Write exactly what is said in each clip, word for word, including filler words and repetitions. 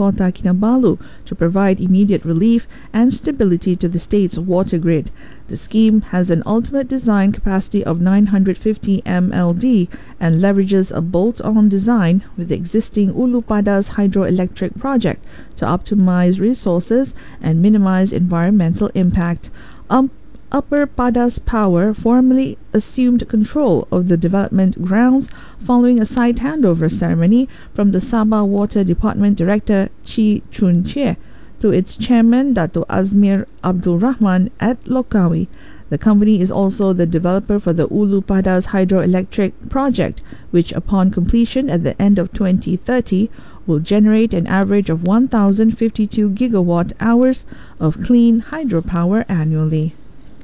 Kota Kinabalu to provide immediate relief and stability to the state's water grid. The scheme has an ultimate design capacity of nine hundred fifty megawatts and leverages a bolt-on design with the existing Ulu Padas hydroelectric project to optimize resources and minimize environmental impact. Um, Upper Padas Power formally assumed control of the development grounds following a site handover ceremony from the Sabah Water Department Director Chi Chun Che to its chairman Dato Azmir Abdul Rahman at Lokawi. The company is also the developer for the Ulu Padas hydroelectric project, which upon completion at the end of twenty thirty will generate an average of one thousand fifty-two gigawatt hours of clean hydropower annually.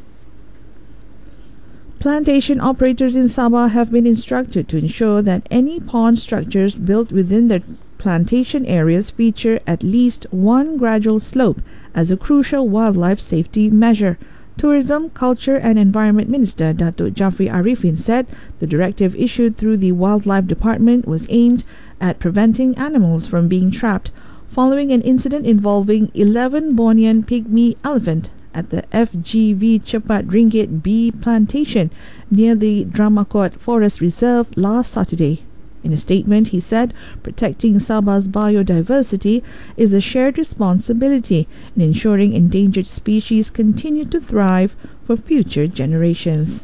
Plantation operators in Sabah have been instructed to ensure that any pond structures built within their plantation areas feature at least one gradual slope as a crucial wildlife safety measure. Tourism, Culture and Environment Minister Datuk Jafri Arifin said the directive issued through the Wildlife Department was aimed at preventing animals from being trapped following an incident involving eleven Bornean pygmy elephant at the F G V Cepat Ringgit B plantation near the Dramakot Forest Reserve last Saturday. In a statement, he said protecting Sabah's biodiversity is a shared responsibility in ensuring endangered species continue to thrive for future generations.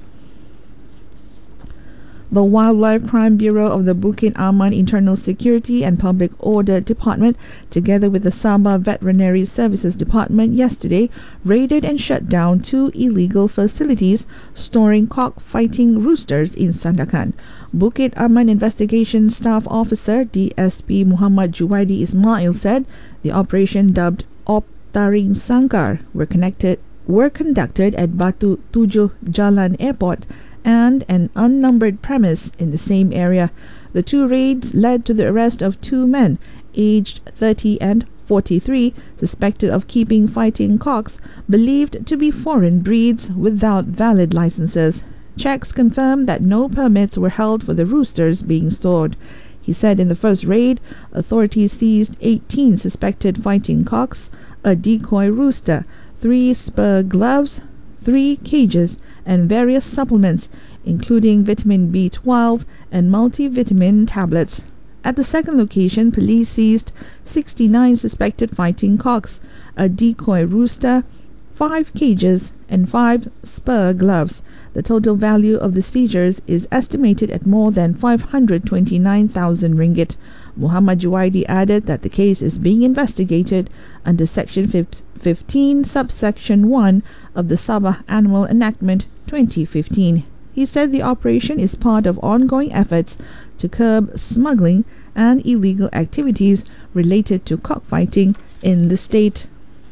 The Wildlife Crime Bureau of the Bukit Aman Internal Security and Public Order Department, together with the Sabah Veterinary Services Department, yesterday raided and shut down two illegal facilities storing cockfighting roosters in Sandakan. Bukit Aman Investigation Staff Officer D S P Muhammad Juwaidi Ismail said the operation, dubbed Op Taring Sangkar, were connected were conducted at Batu Tujuh Jalan Airport and an unnumbered premise in the same area. The two raids led to the arrest of two men, aged thirty and forty-three, suspected of keeping fighting cocks believed to be foreign breeds without valid licenses. Checks confirmed that no permits were held for the roosters being stored. He said in the first raid, authorities seized eighteen suspected fighting cocks, a decoy rooster, three spur gloves, three cages, and various supplements, including vitamin B twelve and multivitamin tablets. At the second location, police seized sixty-nine suspected fighting cocks, a decoy rooster, five cages, and five spur gloves. The total value of the seizures is estimated at more than five hundred twenty-nine thousand ringgit. Muhammad Juwaidi added that the case is being investigated under Section fifteen, Subsection one of the Sabah Animal Enactment twenty fifteen. He said the operation is part of ongoing efforts to curb smuggling and illegal activities related to cockfighting in the state.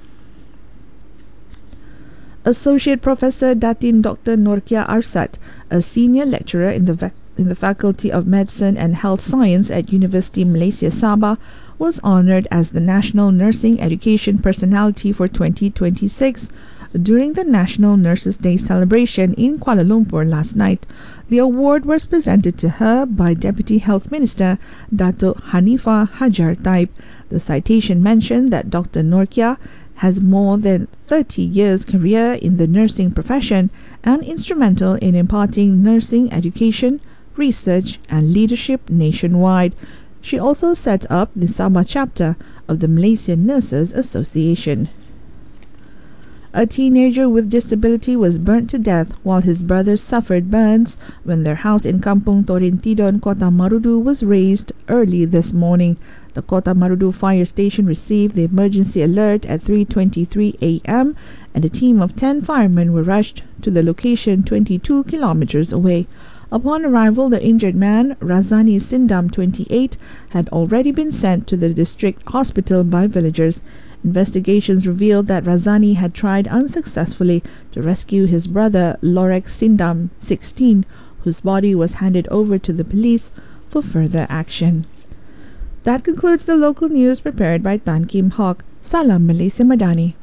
Associate Professor Datin Doctor Norkia Arsat, a senior lecturer in the vac- in the Faculty of Medicine and Health Science at University Malaysia Sabah, was honoured as the National Nursing Education Personality for twenty twenty-six during the National Nurses Day celebration in Kuala Lumpur last night. The award was presented to her by Deputy Health Minister Dato Hanifa Hajar Taib. The citation mentioned that Doctor Norkia has more than thirty years career in the nursing profession and instrumental in imparting nursing education, research and leadership nationwide. She also set up the Sabah chapter of the Malaysian Nurses Association. A teenager with disability was burnt to death while his brothers suffered burns when their house in Kampung Torintidon, Kota Marudu was razed early this morning. The Kota Marudu fire station received the emergency alert at three twenty-three a m and a team of ten firemen were rushed to the location twenty-two kilometers away. Upon arrival, the injured man, Razani Sindam, twenty-eight, had already been sent to the district hospital by villagers. Investigations revealed that Razani had tried unsuccessfully to rescue his brother, Lorek Sindam, sixteen, whose body was handed over to the police for further action. That concludes the local news prepared by Tan Kim Hock. Salam Malaysia Madani.